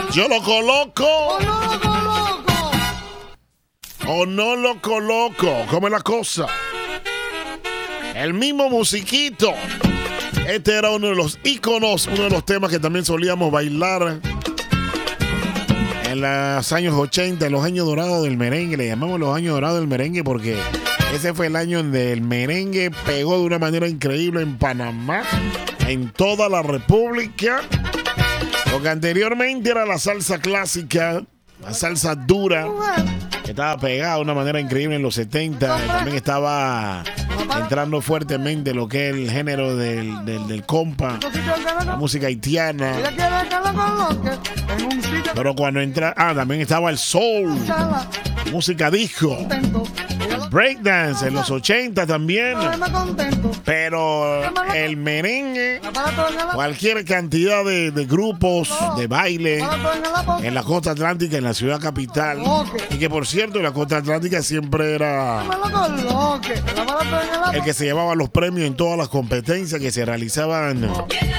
Yo lo coloco. ¡O no lo coloco! O no lo coloco. ¿Cómo es la cosa? El mismo musiquito. Este era uno de los íconos, uno de los temas que también solíamos bailar en los años 80, en los años dorados del merengue. Le llamamos los años dorados del merengue porque ese fue el año donde el merengue pegó de una manera increíble en Panamá, en toda la República. Lo que anteriormente era la salsa clásica, la salsa dura, que estaba pegada de una manera increíble en los 70. También estaba entrando fuertemente lo que es el género del compa, la música haitiana. Pero cuando entra, también estaba el soul, música disco, el breakdance en los 80 también. Pero el merengue, cualquier cantidad de grupos de baile en la costa atlántica, en la ciudad capital. Y que por cierto, la costa atlántica siempre era el que se llevaba los premios en todas las competencias que se realizaban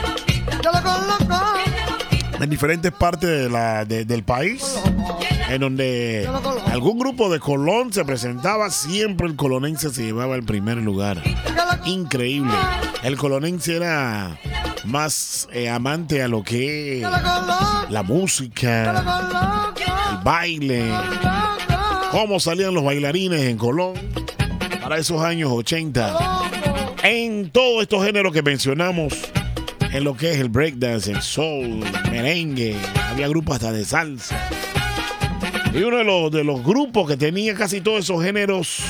en diferentes partes del país, en donde algún grupo de Colón se presentaba, siempre el colonense se llevaba el primer lugar. Increíble. El colonense era más amante a lo que es la música, el baile, cómo salían los bailarines en Colón para esos años 80. En todos estos géneros que mencionamos, en lo que es el breakdance, el soul, el merengue, había grupos hasta de salsa. Y uno de los grupos que tenía casi todos esos géneros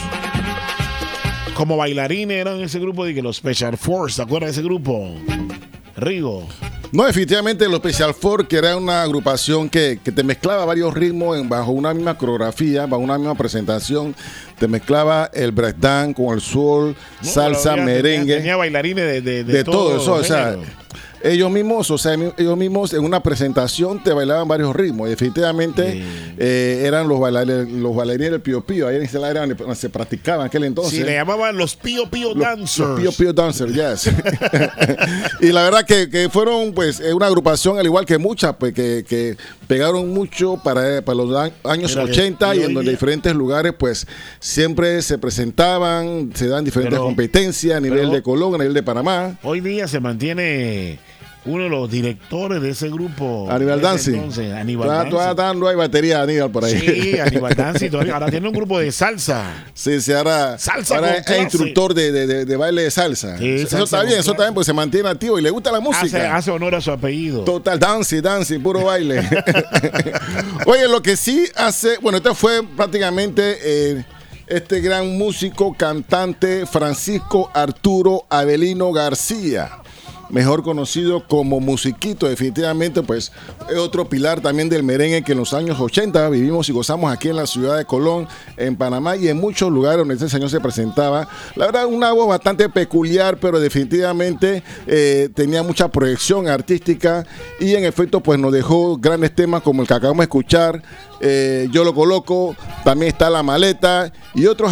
como bailarines eran ese grupo de que los Special Force. ¿Se acuerdan de ese grupo? Rigo. No, definitivamente los Special Force, que era una agrupación que te mezclaba varios ritmos bajo una misma coreografía, bajo una misma presentación. Te mezclaba el breakdance con el soul, salsa, merengue. Tenía bailarines de todo eso, o sea, ellos mismos en una presentación te bailaban varios ritmos. Definitivamente eran los bailarines del Pío Pío. Ahí en ese área donde se practicaban en aquel entonces. Sí, le llamaban los Pío Pío Dancers. Los Pío Pío Dancers, yes. Y la verdad que fueron pues una agrupación, al igual que muchas, pues que pegaron mucho para los años 80 y en donde diferentes lugares pues siempre se presentaban, se dan diferentes competencias a nivel de Colón, a nivel de Panamá. Hoy día se mantiene uno de los directores de ese grupo, Aníbal Dancy. Todavía no hay batería de Aníbal por ahí. Sí, Aníbal Dancy todavía. Ahora tiene un grupo de salsa. Sí, ahora es instructor de baile de salsa. Sí, eso está bien, porque se mantiene activo y le gusta la música. Hace honor a su apellido. Total, Dancy, puro baile. Oye, lo que sí hace, bueno, este fue prácticamente este gran músico, cantante Francisco Arturo Avelino García, mejor conocido como Musiquito. Definitivamente pues es otro pilar también del merengue que en los años 80 vivimos y gozamos aquí en la ciudad de Colón, en Panamá y en muchos lugares donde este señor se presentaba. La verdad, una voz bastante peculiar, pero definitivamente tenía mucha proyección artística y en efecto pues nos dejó grandes temas como el que acabamos de escuchar. Yo lo coloco, también está La Maleta y otros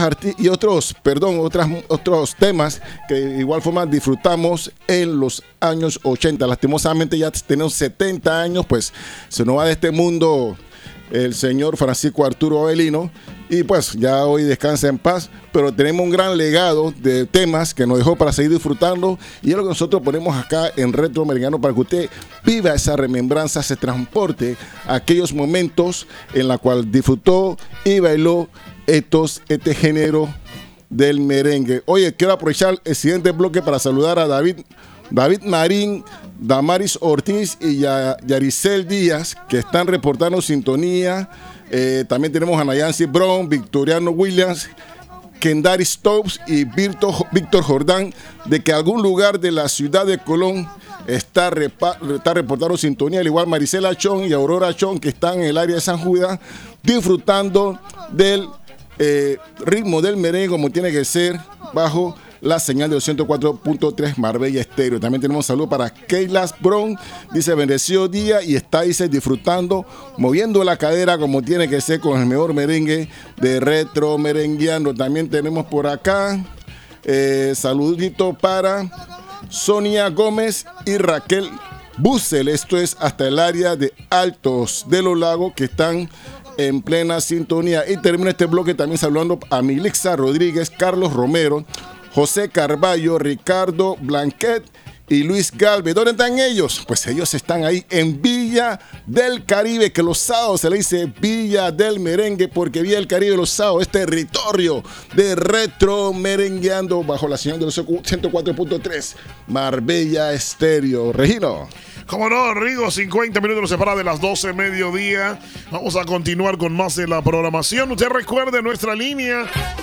temas que de igual forma disfrutamos en los años 80. Lastimosamente ya tenemos 70 años, pues se nos va de este mundo el señor Francisco Arturo Avelino y pues ya hoy descansa en paz, pero tenemos un gran legado de temas que nos dejó para seguir disfrutando y es lo que nosotros ponemos acá en Retro Meridiano para que usted viva esa remembranza, se transporte a aquellos momentos en la cual disfrutó y bailó este género del merengue. Oye, quiero aprovechar el siguiente bloque para saludar a David Marín, Damaris Ortiz y Yaricel Díaz, que están reportando sintonía. También tenemos a Nayansi Brown, Victoriano Williams, Kendari Stokes y Víctor Jordán, de que algún lugar de la ciudad de Colón está reportando sintonía, al igual Marisela Chón y Aurora Chón, que están en el área de San Judas, disfrutando del ritmo del merengue como tiene que ser, bajo la señal de 104.3 Marbella Estéreo. También tenemos salud para Keilas Brown, dice bendecido día y está, dice, disfrutando, moviendo la cadera como tiene que ser con el mejor merengue de Retro Merengueando. También tenemos por acá saludito para Sonia Gómez y Raquel Bucel. Esto es hasta el área de Altos de los Lagos, que están en plena sintonía. Y termina este bloque también saludando a Milixa Rodríguez, Carlos Romero, José Carballo, Ricardo Blanquet y Luis Galvez. ¿Dónde están ellos? Pues ellos están ahí en Villa del Caribe, que los sábados se le dice Villa del Merengue, porque Villa del Caribe los sábados es territorio de retro merengueando bajo la señal de los 104.3 Marbella Estéreo. Regino. Como no, Rigo, 50 minutos nos separa de las 12 mediodía. Vamos a continuar con más de la programación. Usted recuerde nuestra línea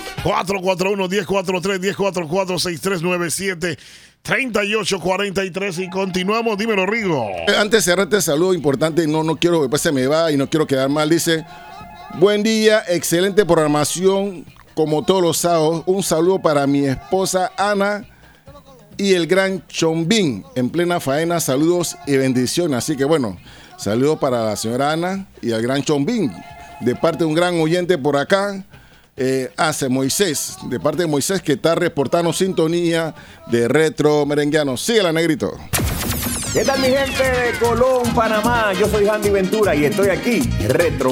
441-1043, 1043-1047-3843 y continuamos. Dímelo, Rigo. Antes de cerrar este saludo importante, no quiero que después se me va y no quiero quedar mal. Dice, buen día, excelente programación como todos los sábados. Un saludo para mi esposa Ana y el gran Chombín en plena faena. Saludos y bendiciones. Así que bueno, saludos para la señora Ana y al gran Chombín de parte de un gran oyente por acá. Hace Moisés, de parte de Moisés, que está reportando sintonía de retro merengueano. Síguela, negrito. ¿Qué tal, mi gente de Colón, Panamá? Yo soy Handy Ventura y estoy aquí, retro